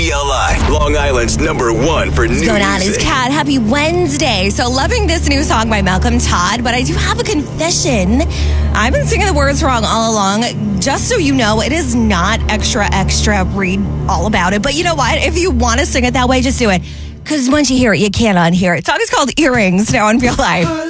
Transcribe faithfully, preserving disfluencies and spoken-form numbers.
P L I, Long Island's number one for new What's going on? music. It's Kat. Happy Wednesday. So loving this new song by Malcolm Todd, but I do have a confession. I've been singing the words wrong all along. Just so you know, it is not extra, extra. Read all about it. But you know what? If you want to sing it that way, just do it. Because once you hear it, you can't unhear it. The song is called Earrings now on P L I.